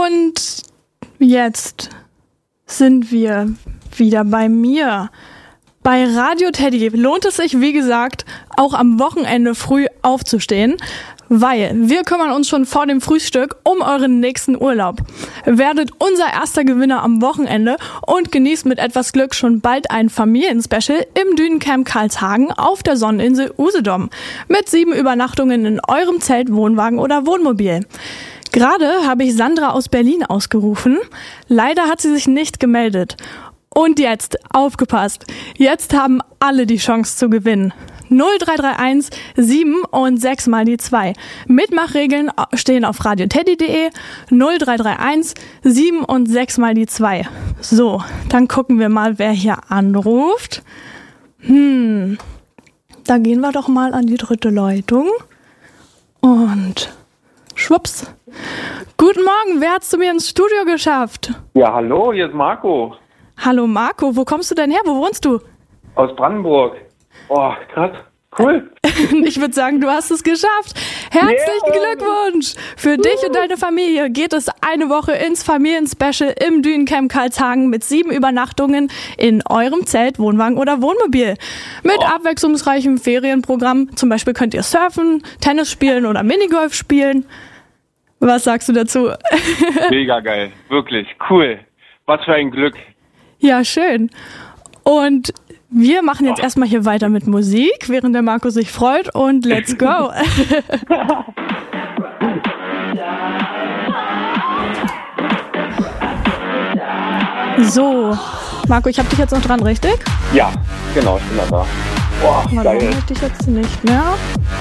Und jetzt sind wir wieder bei mir. Bei Radio Teddy lohnt es sich, wie gesagt, auch am Wochenende früh aufzustehen, weil wir kümmern uns schon vor dem Frühstück um euren nächsten Urlaub. Werdet unser erster Gewinner am Wochenende und genießt mit etwas Glück schon bald ein Familienspecial im Dünencamp Karlshagen auf der Sonneninsel Usedom mit 7 Übernachtungen in eurem Zelt, Wohnwagen oder Wohnmobil. Gerade habe ich Sandra aus Berlin ausgerufen. Leider hat sie sich nicht gemeldet. Und jetzt, aufgepasst, jetzt haben alle die Chance zu gewinnen. 0331 7 und 6 mal die 2. Mitmachregeln stehen auf radioteddy.de. 0331 7 und 6 mal die 2. So, dann gucken wir mal, wer hier anruft. Da gehen wir doch mal an die 3. Leitung. Und schwupps. Guten Morgen, wer hat's zu mir ins Studio geschafft? Ja, hallo, hier ist Marco. Hallo Marco, wo kommst du denn her? Wo wohnst du? Aus Brandenburg. Oh, krass. Cool. Ich würde sagen, du hast es geschafft. Herzlichen Glückwunsch! Für dich und deine Familie geht es eine Woche ins Familienspecial im Dünencamp Karlshagen mit 7 Übernachtungen in eurem Zelt, Wohnwagen oder Wohnmobil. Mit abwechslungsreichem Ferienprogramm. Zum Beispiel könnt ihr surfen, Tennis spielen oder Minigolf spielen. Was sagst du dazu? Mega geil. Wirklich. Cool. Was für ein Glück. Ja, schön. Und wir machen jetzt erstmal hier weiter mit Musik, während der Marco sich freut, und let's go. So, Marco, ich habe dich jetzt noch dran, richtig? Ja, genau, ich bin da. Boah, Warum geil. hab ich dich jetzt nicht mehr?